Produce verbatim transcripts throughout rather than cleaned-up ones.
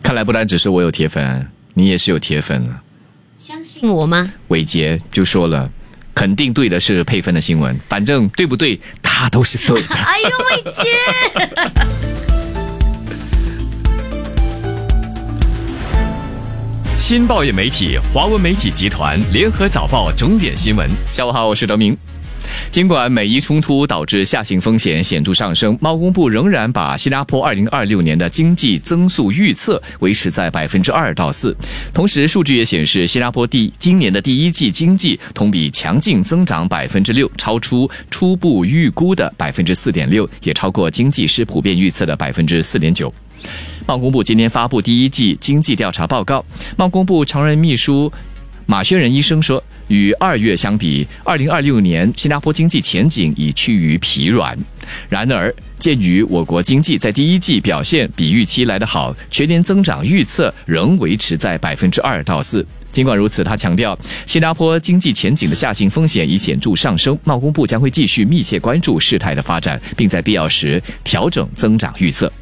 看来不单只是我有铁粉，你也是有铁粉了。 相信我吗？ 伟杰就说了，肯定对的是配分的新闻，反正对不对他都是对的。 哎呦，伟杰新报业媒体华文媒体集团联合早报重点新闻。 下午好，我是德明。尽管美伊冲突导致下行风险显著上升，贸工部仍然把新加坡二零二六年的经济增速预测维持在百分之二到四。同时，数据也显示，新加坡第今年的第一季经济同比强劲增长百分之六，超出初步预估的百分之四点六，也超过经济师普遍预测的百分之四点九。贸工部今天发布第一季经济调查报告，贸工部常任秘书马轩仁医生说，与二月相比，二零二六年新加坡经济前景已趋于疲软。然而，鉴于我国经济在第一季表现比预期来得好，全年增长预测仍维持在百分之二到四。尽管如此，他强调，新加坡经济前景的下行风险已显著上升，贸工部将会继续密切关注事态的发展，并在必要时调整增长预测。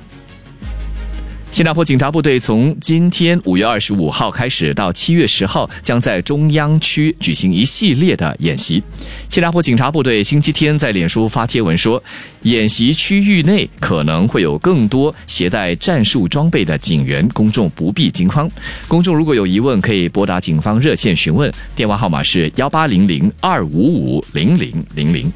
新加坡警察部队从今天五月二十五号开始到七月十号，将在中央区举行一系列的演习。新加坡警察部队星期天在脸书发帖文说，演习区域内可能会有更多携带战术装备的警员，公众不必惊慌。公众如果有疑问，可以拨打警方热线询问，电话号码是一八零零二五五零零零零。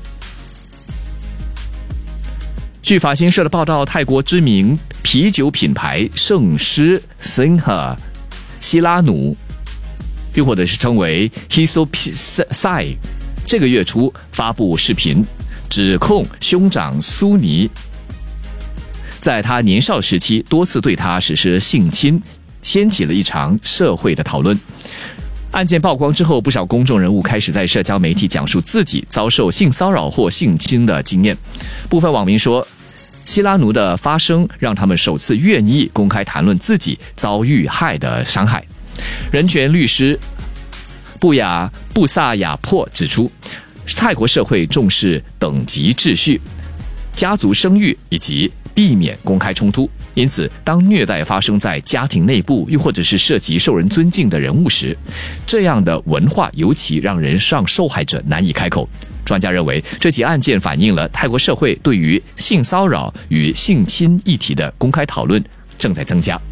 据法新社的报道，泰国知名啤酒品牌圣诗 Singha 希拉努，又或者是称为 Hisopsai， 这个月初发布视频，指控兄长苏尼在他年少时期多次对他实施性侵，掀起了一场社会的讨论。案件曝光之后，不少公众人物开始在社交媒体讲述自己遭受性骚扰或性侵的经验。部分网民说，希拉努的发声让他们首次愿意公开谈论自己遭遇害的伤害。人权律师布亚布萨亚珀指出，泰国社会重视等级秩序、家族声誉以及避免公开冲突，因此当虐待发生在家庭内部，又或者是涉及受人尊敬的人物时，这样的文化尤其让人让受害者难以开口。专家认为，这起案件反映了泰国社会对于性骚扰与性侵议题的公开讨论正在增加。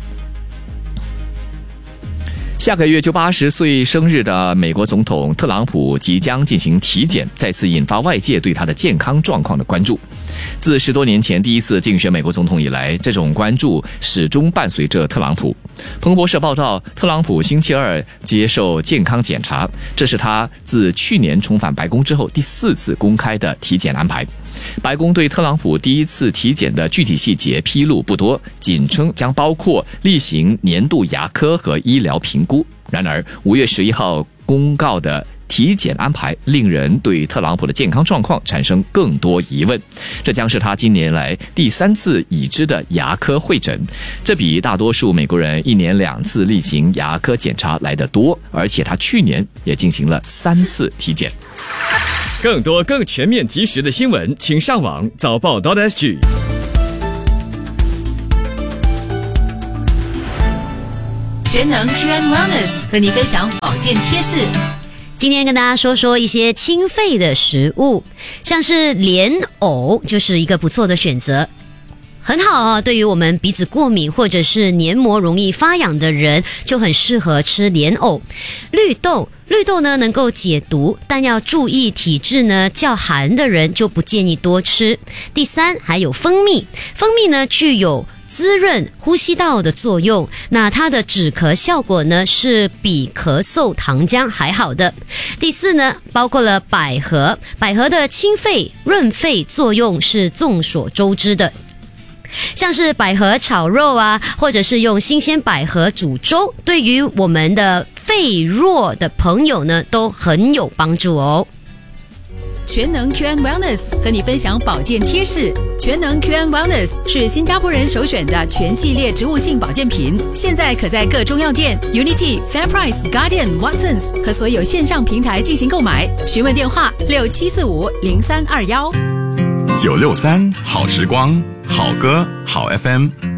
下个月就八十岁生日的美国总统特朗普即将进行体检，再次引发外界对他的健康状况的关注。自十多年前第一次竞选美国总统以来，这种关注始终伴随着特朗普。彭博社报道，特朗普星期二接受健康检查，这是他自去年重返白宫之后第四次公开的体检安排。白宫对特朗普第一次体检的具体细节披露不多，仅称将包括例行年度牙科和医疗评估。然而五月十一号公告的体检安排令人对特朗普的健康状况产生更多疑问。这将是他今年来第三次已知的牙科会诊，这比大多数美国人一年两次例行牙科检查来得多，而且他去年也进行了三次体检。 更多更全面及时的新闻，请上网早报 .sg。 全能 Q and Wellness 和你分享保健贴士。 今天跟大家说说一些清肺的食物，像是莲藕就是一个不错的选择。很好啊，对于我们鼻子过敏或者是黏膜容易发痒的人，就很适合吃莲藕。绿豆，绿豆呢能够解毒，但要注意体质呢较寒的人就不建议多吃。第三，还有蜂蜜，蜂蜜呢具有滋润呼吸道的作用，那它的止咳效果呢是比咳嗽糖浆还好的。第四呢，包括了百合，百合的清肺润肺作用是众所周知的。像是百合炒肉啊，或者是用新鲜百合煮粥，对于我们的肺弱的朋友呢都很有帮助哦。 全能 Q and Wellness 和你分享保健贴士。全能 Q and Wellness 是新加坡人首选的全系列植物性保健品，现在可在各中药店、Unity、FairPrice、Guardian、Watsons 和所有线上平台进行购买。询问电话六七四五零三二幺。 九六三好时光，好歌好 F M。